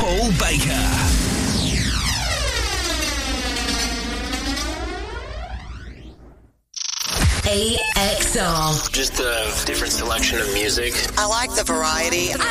Paul Baker. AXR. Just a different selection of music. I like the variety.